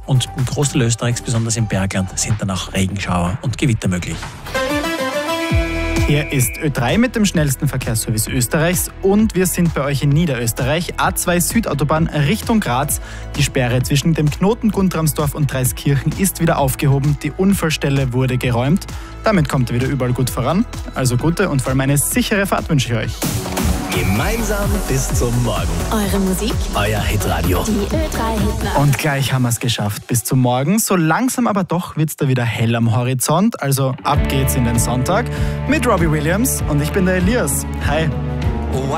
Und im Großteil Österreichs, besonders im Bergland, sind dann auch Regenschauer und Gewitter möglich. Hier ist Ö3 mit dem schnellsten Verkehrsservice Österreichs und wir sind bei euch in Niederösterreich. A2 Südautobahn Richtung Graz. Die Sperre zwischen dem Knoten Guntramsdorf und Dreiskirchen ist wieder aufgehoben. Die Unfallstelle wurde geräumt. Damit kommt ihr wieder überall gut voran. Also gute und vor allem eine sichere Fahrt wünsche ich euch. Gemeinsam bis zum Morgen. Eure Musik, Euer Hitradio. die Ö3-Hitler. Und gleich haben wir es geschafft. Bis zum Morgen. So langsam aber doch wird es da wieder hell am Horizont. Also ab geht's in den Sonntag mit Robbie Williams und ich bin der Elias. Hi.